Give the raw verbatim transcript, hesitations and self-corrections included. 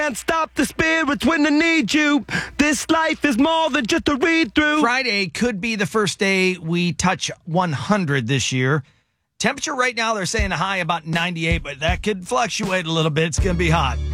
Can't stop the spirits when they need you. This life is more than just a read-through. Friday could be the first day we touch one hundred this year. Temperature right now, they're saying a high about ninety-eight, but that could fluctuate a little bit. It's going to be hot.